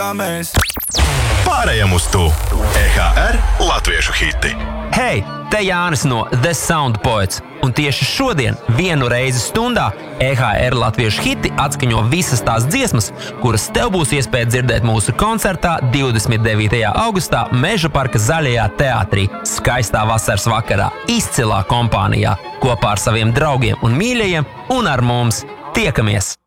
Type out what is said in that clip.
Pārējām uz to EHR latviešu hiti. Hei, te Jānis no The Sound Poets, un tieši šodien vienu reizi stundā EHR latviešu hiti atskaņo visas tās dziesmas, kuras tev būs iespēja dzirdēt mūsu koncertā 29. augustā Meža parka Zaļajā teātrī, skaistā vasaras vakarā, izcilā kompānijā, kopā ar saviem draugiem un mīļajiem, un ar mums tiekamies!